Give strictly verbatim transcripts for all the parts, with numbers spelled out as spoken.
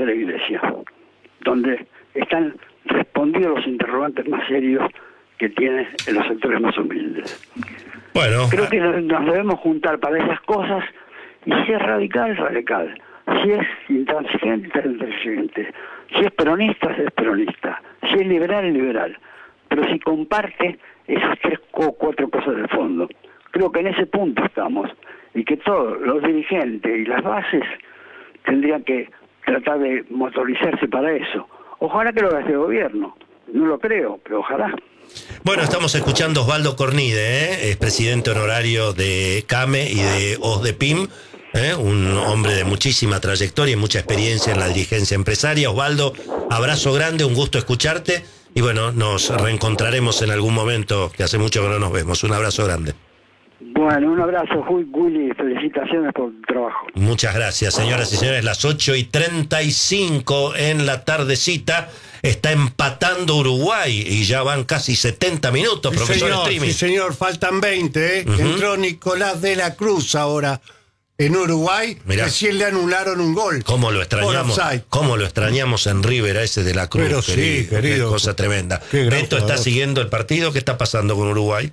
de la Iglesia, donde están respondidos los interrogantes más serios que tienen en los sectores más humildes. Bueno, creo que nos, nos debemos juntar para esas cosas, y si es radical, radical, si es intransigente, intransigente, si es peronista, es peronista, si es liberal, liberal, pero si comparte esas tres o cuatro cosas de fondo. Creo que en ese punto estamos, y que todos los dirigentes y las bases tendrían que tratar de motorizarse para eso. Ojalá que lo haga este gobierno, no lo creo, pero ojalá. Bueno, estamos escuchando a Osvaldo Cornide, ¿eh? Es presidente honorario de CAME y de OSDEPIM, ¿eh? Un hombre de muchísima trayectoria y mucha experiencia en la dirigencia empresaria. Osvaldo, abrazo grande, un gusto escucharte, y bueno, nos reencontraremos en algún momento, que hace mucho que no nos vemos. Un abrazo grande. Bueno, un abrazo, Willy, felicitaciones por tu trabajo. Muchas gracias, señoras y señores. Las ocho y treinta y cinco en la tardecita. Está empatando Uruguay y ya van casi setenta minutos, Sí, profesor señor, Streaming. sí, señor, faltan veinte, ¿eh? Uh-huh. Entró Nicolás de la Cruz ahora en Uruguay. Mirá. Recién le anularon un gol. ¿Cómo lo extrañamos? ¿Cómo lo extrañamos en River a ese de la Cruz? Pero sí, querido. Qué cosa tremenda. Qué gran Beto está jugador. siguiendo el partido. ¿Qué está pasando con Uruguay?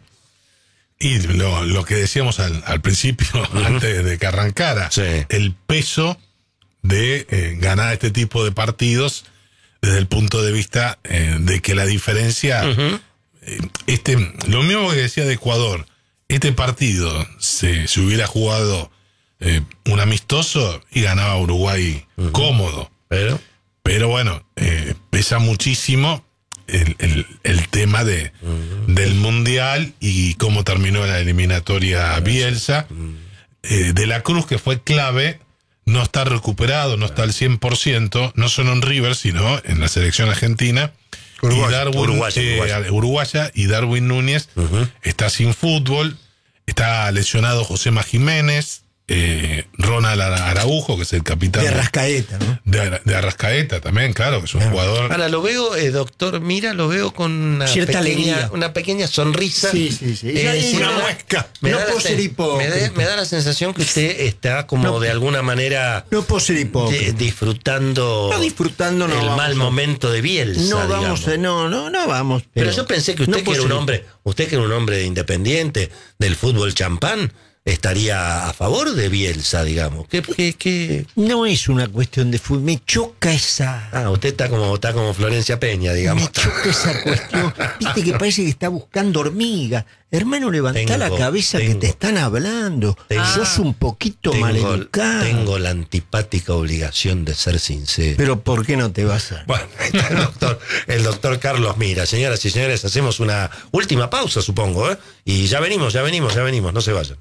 Y lo, lo que decíamos al, al principio, uh-huh. antes de que arrancara, sí. el peso de eh, ganar este tipo de partidos desde el punto de vista eh, de que la diferencia, uh-huh. eh, este, lo mismo que decía de Ecuador, este partido se, se hubiera jugado eh, un amistoso y ganaba Uruguay uh-huh. cómodo, pero, pero bueno, eh, pesa muchísimo el, el, el tema de uh-huh. del Mundial y cómo terminó la eliminatoria Bielsa. Uh-huh. eh, de la Cruz, que fue clave, no está recuperado, no está al cien por ciento, no solo en River, sino en la selección argentina. Uruguaya, y Darwin, uruguaya, eh, uruguaya. uruguaya, y Darwin Núñez uh-huh. está sin fútbol, está lesionado Josema Jiménez, eh, Ronald Araujo, que es el capitán de Arrascaeta, ¿no? De, de Arrascaeta también, claro, que es un claro. jugador. Ahora lo veo, eh, doctor, mira, lo veo con una cierta pequeña, alegría, una pequeña sonrisa. Sí, sí, sí. Eh, una me muesca. Me No da puedo la ser sen- hipócrita. me da, me da la sensación que usted está como No. de alguna manera No puedo ser hipócrita. de- disfrutando, No disfrutando, no el vamos mal a- momento de Bielsa. No vamos, digamos. a, no, no, no vamos. Pero, Pero, yo pensé que usted, no que puedo era un ser- hombre, usted que era un hombre independiente del fútbol champán, estaría a favor de Bielsa, digamos. ¿Qué, qué, qué? No es una cuestión de fútbol, me choca esa. Ah, usted está como, está como Florencia Peña, digamos. Me choca esa cuestión. Viste que parece que está buscando hormiga. Hermano, levantá Tengo, la cabeza tengo. que te están hablando. Tengo. Sos un poquito Tengo, maleducado. tengo la antipática obligación de ser sincero. Pero ¿por qué no te vas a...? Bueno, ahí está el doctor, el doctor Carlos Mira. Señoras y señores, hacemos una última pausa, supongo, ¿eh? Y ya venimos, ya venimos, ya venimos, no se vayan.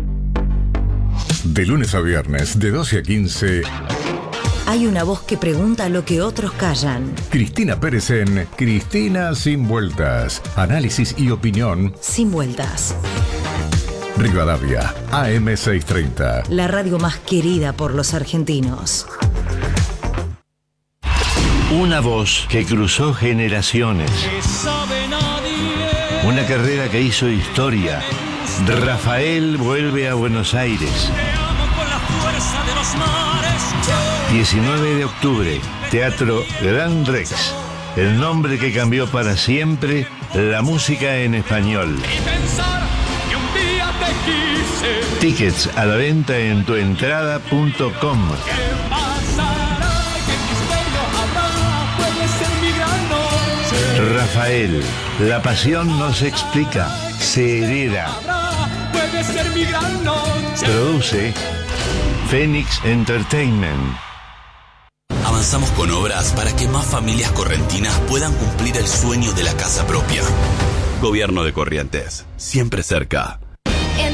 De lunes a viernes, de doce a quince, Hay una voz que pregunta lo que otros callan. Cristina Pérez en Cristina Sin Vueltas. Análisis y opinión. Sin vueltas. Rivadavia, A M seiscientos treinta. La radio más querida por los argentinos. Una voz que cruzó generaciones. Una carrera que hizo historia. Rafael vuelve a Buenos Aires. diecinueve de octubre, Teatro Gran Rex. El nombre que cambió para siempre la música en español. Tickets a la venta en tuentrada punto com. Rafael, la pasión no se explica, se hereda. Produce Phoenix Entertainment. Avanzamos con obras para que más familias correntinas puedan cumplir el sueño de la casa propia. Gobierno de Corrientes, siempre cerca.